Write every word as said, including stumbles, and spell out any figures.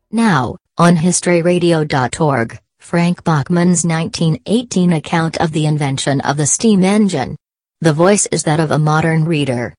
Now, on history radio dot org, Frank Bachmann's nineteen eighteen account of the invention of the steam engine. The voice is that of a modern reader.